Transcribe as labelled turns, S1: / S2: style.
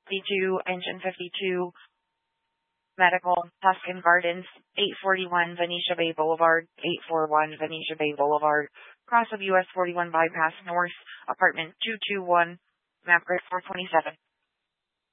S1: 52, Engine 52, Medical, Tuscan Gardens, 841 Venetia Bay Boulevard, 841 Venetia Bay Boulevard, cross of US 41 bypass north, apartment 221, map grid 427.